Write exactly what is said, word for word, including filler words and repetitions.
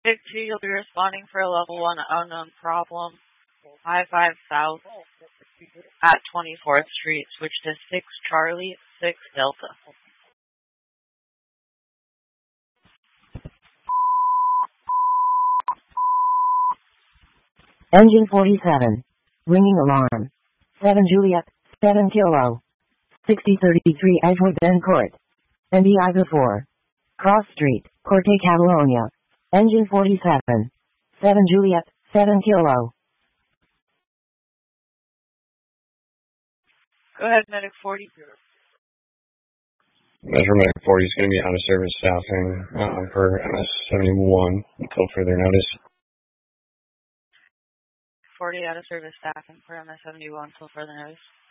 Big T, you'll be responding for a level one unknown problem. five five South at twenty-fourth Street. Switch to six Charlie, six Delta. Engine forty-seven. Ringing alarm. seven Juliet, seven Kilo. sixty thirty-three Edgewood Bend Court. N B I before. Cross Street, Corte Catalonia. Engine forty-seven. seven Juliet, seven Kilo. Go ahead, Medic forty. Metro Medic forty is going to be out of service staffing uh, for M S seventy-one until further notice. forty out of service staffing for M S seventy-one until further notice.